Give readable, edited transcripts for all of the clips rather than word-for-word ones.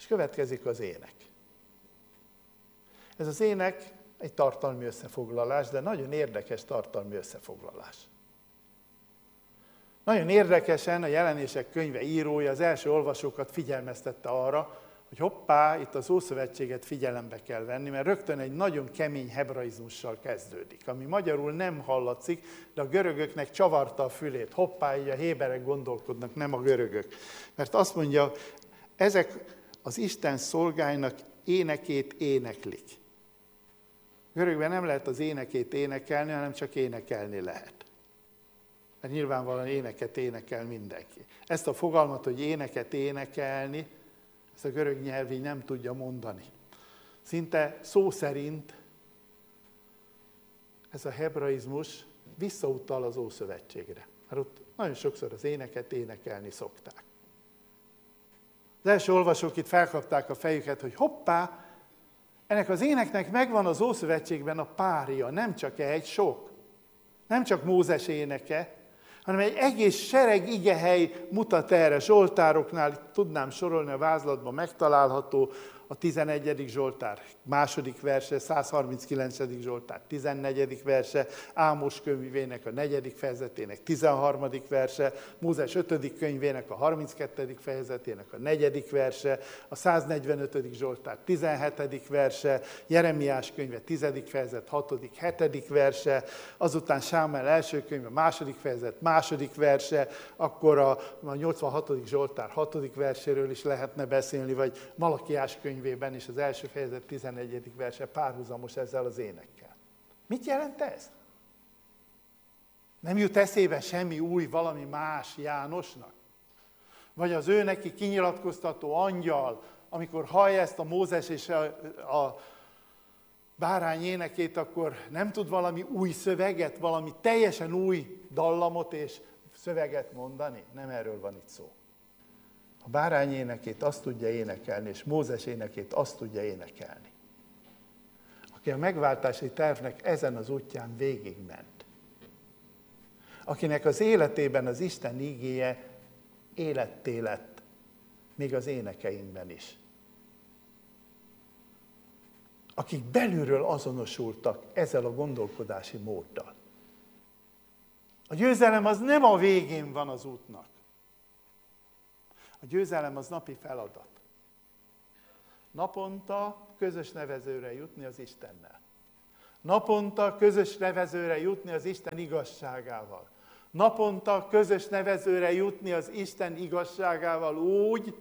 És következik az ének. Ez az ének egy tartalmi összefoglalás, de nagyon érdekes tartalmi összefoglalás. Nagyon érdekesen a Jelenések könyve írója az első olvasókat figyelmeztette arra, hogy hoppá, itt az Ószövetséget figyelembe kell venni, mert rögtön egy nagyon kemény hebraizmussal kezdődik, ami magyarul nem hallatszik, de a görögöknek csavarta a fülét. Hoppá, így a héberek gondolkodnak, nem a görögök. Mert azt mondja, ezek az Isten szolgáinak énekét éneklik. Görögben nem lehet az énekét énekelni, hanem csak énekelni lehet. Mert nyilvánvalóan éneket énekel mindenki. Ezt a fogalmat, hogy éneket énekelni, ezt a görög nyelv így nem tudja mondani. Szinte szó szerint ez a hebraizmus visszautal az Ószövetségre. Mert ott nagyon sokszor az éneket énekelni szokták. Az első olvasók itt felkapták a fejüket, hogy hoppá, ennek az éneknek megvan az Ószövetségben a párja, nem csak egy, sok. Nem csak Mózes éneke, hanem egy egész sereg igehely mutat erre. Zsoltároknál tudnám sorolni, a vázlatban megtalálható a 11. Zsoltár második verse, 139. Zsoltár 14. verse, Ámos könyvének a 4. fejezetének 13. verse, Mózes 5. könyvének a 32. fejezetének a 4. verse, a 145. Zsoltár 17. verse, Jeremiás könyve 10. fejezet 6. 7. verse, azután Sámuel első könyve 2. fejezet 2. verse, akkor a 86. Zsoltár 6. verséről is lehetne beszélni, vagy Malakiás könyvében is az első fejezet 11. verse párhuzamos ezzel az énekkel. Mit jelent ez? Nem jut eszébe semmi új, valami más Jánosnak? Vagy az ő neki kinyilatkoztató angyal, amikor hallja ezt a Mózes és a bárány énekét, akkor nem tud valami új szöveget, valami teljesen új dallamot és szöveget mondani? Nem erről van itt szó. A bárány énekét azt tudja énekelni, és Mózes énekét azt tudja énekelni, aki a megváltási tervnek ezen az útján végigment. Akinek az életében az Isten ígéje életté lett, még az énekeinkben is. Akik belülről azonosultak ezzel a gondolkodási móddal. A győzelem az nem a végén van az útnak. A győzelem az napi feladat. Naponta közös nevezőre jutni az Istennel. Naponta közös nevezőre jutni az Isten igazságával. Naponta közös nevezőre jutni az Isten igazságával úgy,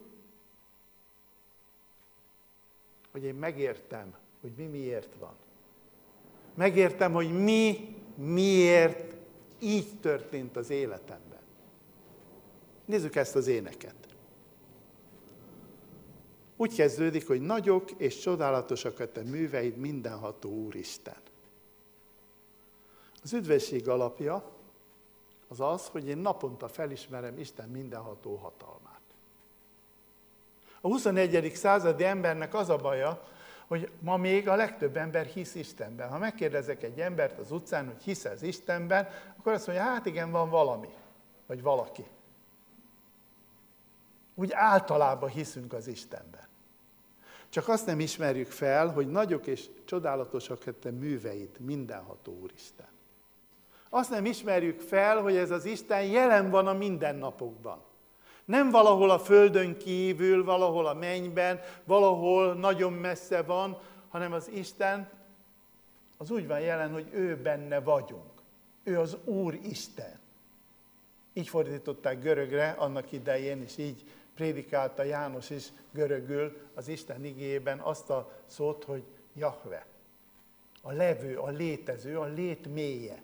hogy én megértem, hogy mi miért van. Megértem, hogy mi miért így történt az életemben. Nézzük ezt az éneket. Úgy kezdődik, hogy nagyok és csodálatosak a te műveid, mindenható Úristen. Az üdvösség alapja az az, hogy én naponta felismerem Isten mindenható hatalmát. A 21. századi embernek az a baja, hogy ma még a legtöbb ember hisz Istenben. Ha megkérdezek egy embert az utcán, hogy hisz az Istenben, akkor azt mondja, hát igen, van valami, vagy valaki. Úgy általában hiszünk az Istenben. Csak azt nem ismerjük fel, hogy nagyok és csodálatosak a te műveid, mindenható Úristen. Azt nem ismerjük fel, hogy ez az Isten jelen van a mindennapokban. Nem valahol a földön kívül, valahol a mennyben, valahol nagyon messze van, hanem az Isten az úgy van jelen, hogy ő benne vagyunk. Ő az Úr Isten. Így fordították görögre annak idején, és így prédikálta János is görögül az Isten igéjében azt a szót, hogy Jahve. A levő, a létező, a lét mélye.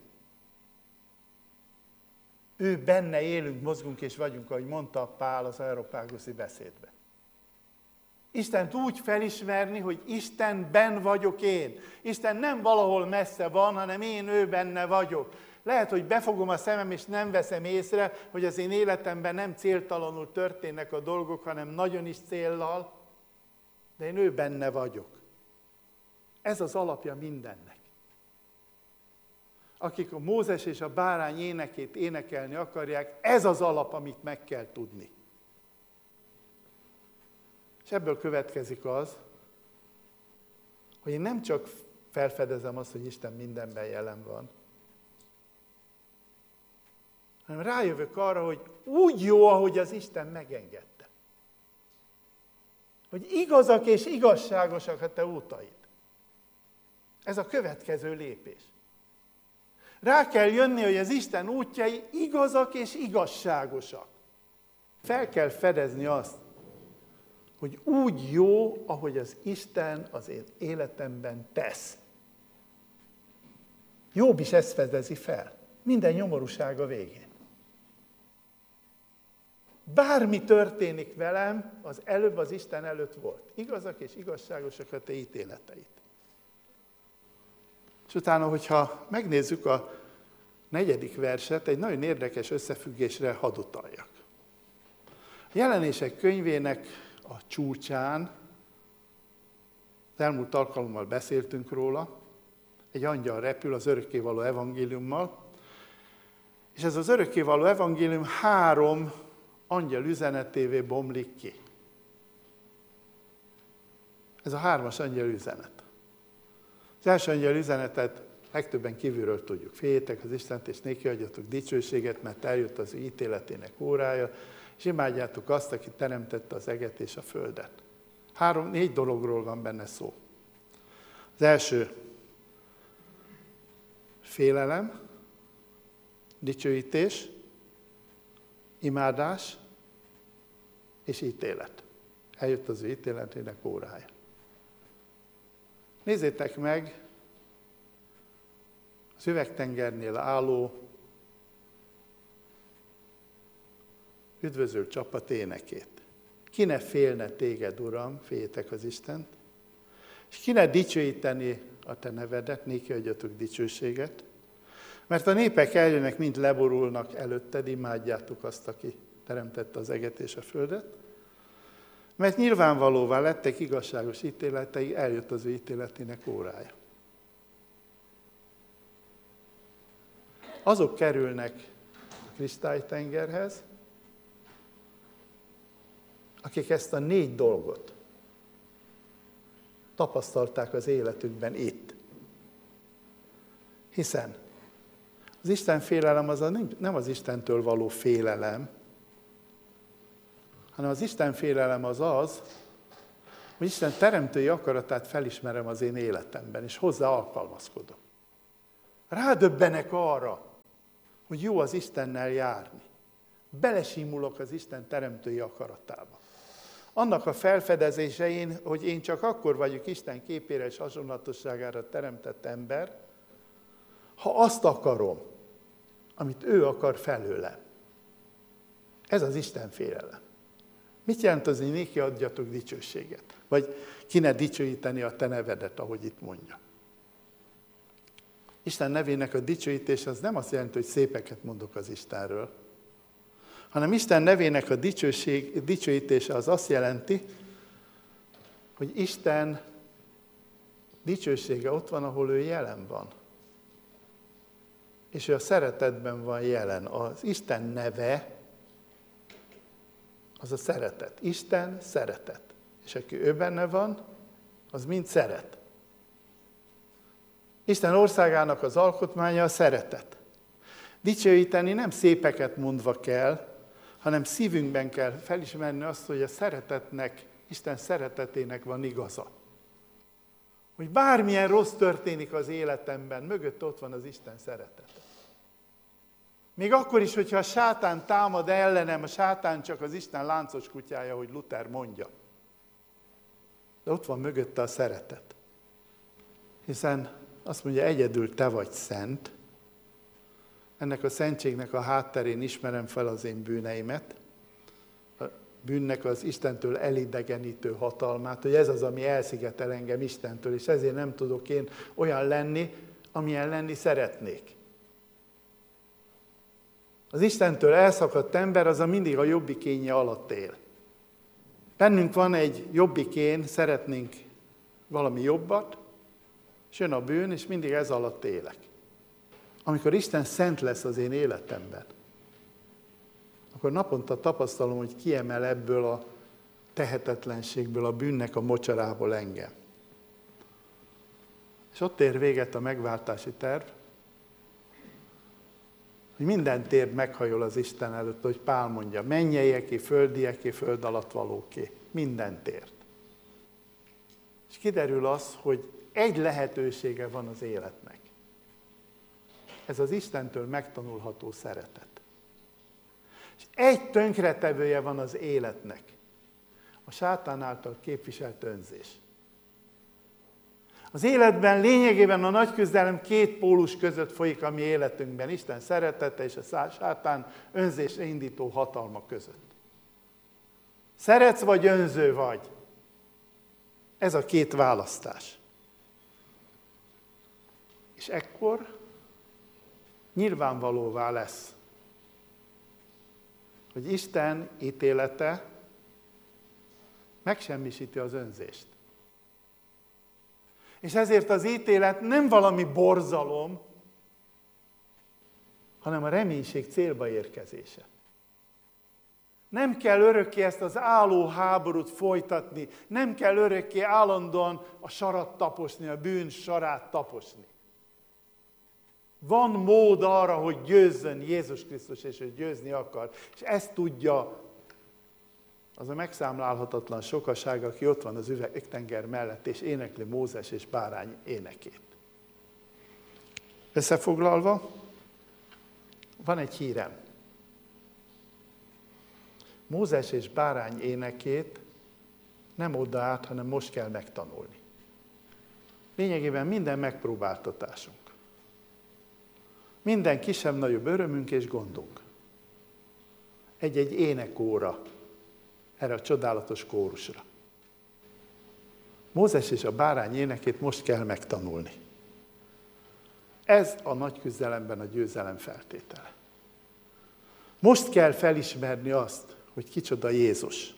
Ő benne élünk, mozgunk és vagyunk, ahogy mondta Pál az Areopáguszi beszédben. Istent úgy felismerni, hogy Istenben vagyok én. Isten nem valahol messze van, hanem ő benne vagyok. Lehet, hogy befogom a szemem, és nem veszem észre, hogy az én életemben nem céltalanul történnek a dolgok, hanem nagyon is céllal, de én benne vagyok. Ez az alapja mindennek. Akik a Mózes és a bárány énekét énekelni akarják, ez az alap, amit meg kell tudni. És ebből következik az, hogy én nem csak felfedezem azt, hogy Isten mindenben jelen van, hanem rájövök arra, hogy úgy jó, ahogy az Isten megengedte. Hogy igazak és igazságosak a te útaid. Ez a következő lépés. Rá kell jönni, hogy az Isten útjai igazak és igazságosak. Fel kell fedezni azt, hogy úgy jó, ahogy az Isten az én életemben tesz. Jobb is ezt fedezi fel. Minden nyomorúsága végén. Bármi történik velem, az előbb az Isten előtt volt. Igazak és igazságosak a te ítéleteid. És utána, hogyha megnézzük a 4. verset, egy nagyon érdekes összefüggésre hadd utaljak. A Jelenések könyvének a csúcsán, az elmúlt alkalommal beszéltünk róla, egy angyal repül az örökkévaló evangéliummal, és ez az örökkévaló evangélium 3 angyal üzenetévé bomlik ki. Ez a 3-as angyal üzenet. Az első angyal üzenetet legtöbben kívülről tudjuk. Féljétek az Istent, és néki adjatok dicsőséget, mert eljött az ő ítéletének órája, és imádjátok azt, aki teremtette az eget és a földet. 3-4 dologról van benne szó. Az első, félelem, dicsőítés, imádás és ítélet. Eljött az ő ítéletének órája. Nézzétek meg az üvegtengernél álló üdvözlő csapat énekét. Ki ne félne téged, Uram, féljétek az Istent, és ki ne dicsőíteni a te nevedet, néki adjatok dicsőséget, mert a népek eljönnek, mind leborulnak előtted, imádjátok azt, aki teremtette az eget és a földet, mert nyilvánvalóvá lettek igazságos ítéletei, eljött az ő ítéletének órája. Azok kerülnek a kristálytengerhez, akik ezt a 4 dolgot tapasztalták az életükben itt. Hiszen az Isten félelem az nem az Istentől való félelem, hanem az Isten félelem az, hogy Isten teremtői akaratát felismerem az én életemben, és hozzá alkalmazkodom. Rádöbbenek arra, hogy jó az Istennel járni. Belesímulok az Isten teremtői akaratába. Annak a felfedezésein, hogy én csak akkor vagyok Isten képére és hasonlatosságára teremtett ember, ha azt akarom, amit ő akar felőlem. Ez az Isten félelem. Mit jelent az, hogy néki adjatok dicsőséget? Vagy ki ne dicsőíteni a te nevedet, ahogy itt mondja. Isten nevének a dicsőítés az nem azt jelenti, hogy szépeket mondok az Istenről, hanem Isten nevének a dicsőítése az azt jelenti, hogy Isten dicsősége ott van, ahol ő jelen van. És ő a szeretetben van jelen. Az Isten neve az a szeretet. Isten szeretet. És aki ő benne van, az mind szeret. Isten országának az alkotmánya a szeretet. Dicsőíteni nem szépeket mondva kell, hanem szívünkben kell felismerni azt, hogy a szeretetnek, Isten szeretetének van igaza. Hogy bármilyen rossz történik az életemben, mögött ott van az Isten szeretete. Még akkor is, hogyha a sátán támad ellenem, a sátán csak az Isten láncos kutyája, hogy Luther mondja. De ott van mögötte a szeretet. Hiszen azt mondja, egyedül te vagy szent. Ennek a szentségnek a hátterén ismerem fel az én bűneimet. A bűnnek az Istentől elidegenítő hatalmát, hogy ez az, ami elszigetel engem Istentől, és ezért nem tudok én olyan lenni, amilyen lenni szeretnék. Az Istentől elszakadt ember az mindig a jobbikénye alatt él. Bennünk van egy jobbikén, szeretnénk valami jobbat, és jön a bűn, és mindig ez alatt élek. Amikor Isten szent lesz az én életemben, akkor naponta tapasztalom, hogy kiemel ebből a tehetetlenségből, a bűnnek a mocsarából engem. És ott ér véget a megváltási terv, hogy minden térd meghajol az Isten előtt, hogy Pál mondja, mennyeieké, földieké, föld alatt valóké, minden térd. És kiderül az, hogy egy lehetősége van az életnek. Ez az Istentől megtanulható szeretet. És egy tönkretevője van az életnek. A sátán által képviselt önzés. Az életben lényegében a nagy küzdelem két pólus között folyik a mi életünkben. Isten szeretete és a sátán önzésre indító hatalma között. Szeretsz vagy önző vagy? Ez a két választás. És ekkor nyilvánvalóvá lesz, hogy Isten ítélete megsemmisíti az önzést. És ezért az ítélet nem valami borzalom, hanem a reménység célba érkezése. Nem kell örökké ezt az álló háborút folytatni, nem kell örökké állandóan a sarat taposni, a bűn sarát taposni. Van mód arra, hogy győzzön Jézus Krisztus, és hogy győzni akar. És ezt tudja az a megszámlálhatatlan sokaság, aki ott van az üvegtenger mellett, és énekli Mózes és bárány énekét. Összefoglalva, van egy hírem. Mózes és bárány énekét nem oda át, hanem most kell megtanulni. Lényegében minden megpróbáltatásunk. Minden kisebb-nagyobb örömünk és gondunk. Egy-egy énekóra, erre a csodálatos kórusra. Mózes és a bárány énekét most kell megtanulni. Ez a nagy küzdelemben a győzelem feltétele. Most kell felismerni azt, hogy kicsoda Jézus.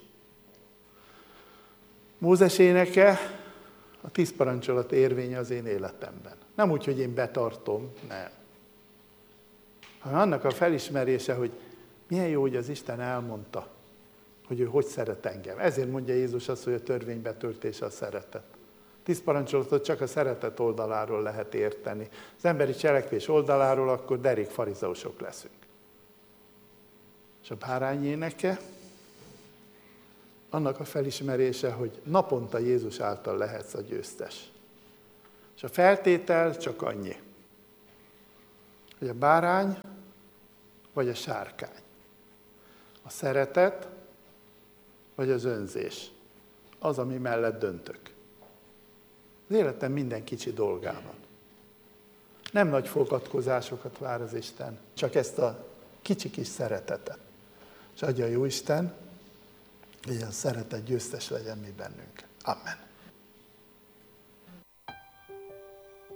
Mózes éneke a 10 parancsolat érvénye az én életemben. Nem úgy, hogy én betartom, nem. Hanem annak a felismerése, hogy milyen jó, hogy az Isten elmondta, hogy ő hogy szeret engem. Ezért mondja Jézus azt, hogy a törvény betöltése a szeretet. 10 parancsolatot csak a szeretet oldaláról lehet érteni. Az emberi cselekvés oldaláról akkor derék farizeusok leszünk. És a bárány éneke annak a felismerése, hogy naponta Jézus által lehetsz a győztes. És a feltétel csak annyi, hogy a bárány vagy a sárkány. A szeretet vagy az önzés. Az, ami mellett döntök. Az életem minden kicsi dolgában. Nem nagy fogadkozásokat vár az Isten, csak ezt a kicsi kis szeretetet. És adja a Jóisten, hogy a szeretet győztes legyen mi bennünk. Amen.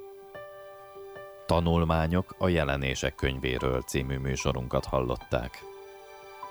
Tanulmányok a Jelenések könyvéről című műsorunkat hallották.